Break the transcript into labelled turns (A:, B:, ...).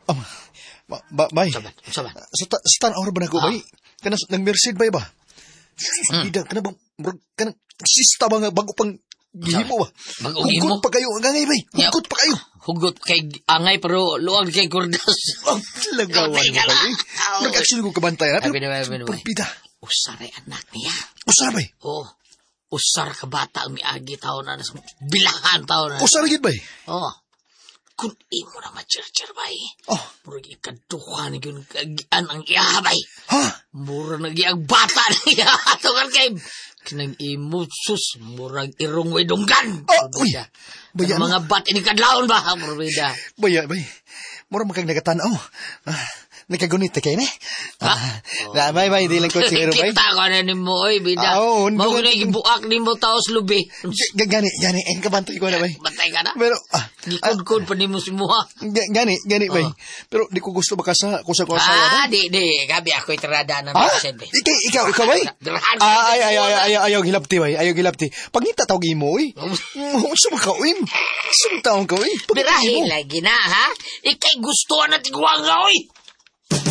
A: Bay.
B: Saban.
A: Sa tan-awar ba na ko, bay? Kana nang mersid, bay ba? Bida, kana bang, kana, sista ba nga bago pang gihimo ba?
B: Bago gihimo?
A: Hugot pa kayo, angay, bay. Hugot pa kayo.
B: Hugot kay angay, pero luwag kay kurdas.
A: Lagawan mo, bay. Nag-actually ko kabantay, ha?
B: Pero,
A: Bida.
B: usar ay anak niya.
A: Usar, bay.
B: Usar ka bata ang miagi tao na bilangan tao na.
A: Usar, gid, bay.
B: Kung imo na ma-cher-cher, bay. Mura ikaduhan yung kagian ang iya, bay. Mura nagyang bata na iya. Tungan kay kinang imo sus. Murag irong way dunggan.
A: Uy. Baya,
B: mga bat ini kadlaon ba? Mura
A: bay. Mura makang nagatanaw. Nakagunit na kayo, ne? Bay, di lang ko siguro, bay.
B: Kita ka na ni mo, oy, bida. Mau na ibuak ni mo taos lubi.
A: Gani, kabantay ko na, bay.
B: Bantay ka na?
A: Pero,
B: Gikod-kod pa ni mo si Muha.
A: Gani, bay. Pero, di ko gusto makasa, kusa.
B: Di. Gabi ako'y tirada na nasin, bay.
A: Ikaw, bay? Ayaw gilapti, bay. Ayaw gilapti. Pangita tawag mo, oy. Sumakawin. Sumataong ka, oy.
B: Birahin lagi na, ha? Ikay gusto na tiguang nga, oy.